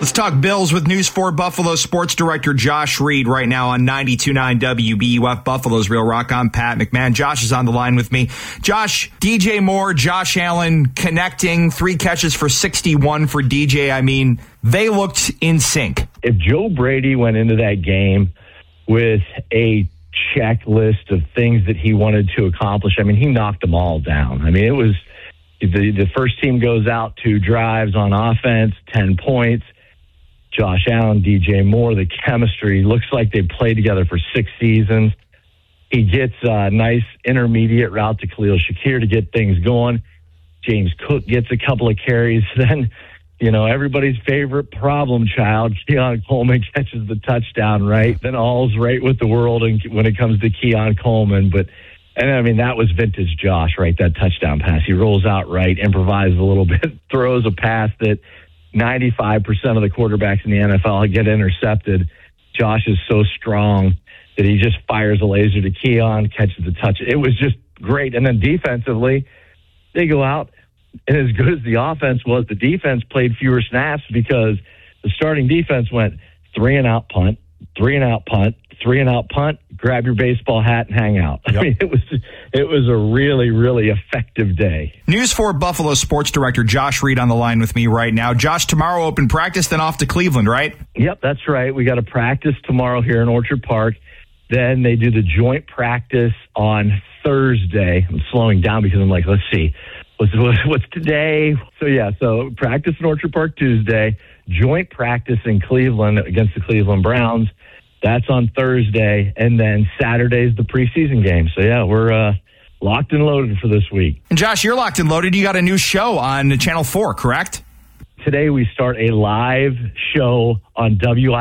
Let's talk Bills with News 4 Buffalo sports director Josh Reed right now on 92.9 WBUF Buffalo's Real Rock. I'm Pat McMahon. Josh is on the line with me. Josh, DJ Moore, Josh Allen connecting, 3 catches for 61 for DJ. I mean, they looked in sync. If Joe Brady went into that game with a checklist of things that he wanted to accomplish, I mean, he knocked them all down. I mean, it was the first team goes out 2 drives on offense, 10 points. Josh Allen, DJ Moore, the chemistry looks like they played together for 6 seasons. He gets a nice intermediate route to Khalil Shakir to get things going. James Cook gets a couple of carries. Then, everybody's favorite problem child, Keon Coleman, catches the touchdown, right? Then all's right with the world and when it comes to Keon Coleman. That was vintage Josh, right? That touchdown pass. He rolls out right, improvises a little bit, throws a pass that 95% of the quarterbacks in the NFL get intercepted. Josh is so strong that he just fires a laser to Keon, catches the touch. It was just great. And then defensively, they go out, and as good as the offense was, the defense played fewer snaps because the starting defense went 3-and-out punt, 3-and-out punt, 3-and-out punt, grab your baseball hat and hang out. Yep. I mean, it was a really, really effective day. News 4 Buffalo sports director Josh Reed on the line with me right now. Josh, tomorrow open practice, then off to Cleveland, right? Yep, that's right. We got a practice tomorrow here in Orchard Park. Then they do the joint practice on Thursday. I'm slowing down because I'm like, let's see, what's today? So practice in Orchard Park Tuesday, joint practice in Cleveland against the Cleveland Browns. That's on Thursday, and then Saturday's the preseason game. So, we're locked and loaded for this week. And, Josh, you're locked and loaded. You got a new show on Channel 4, correct? Today we start a live show on WI.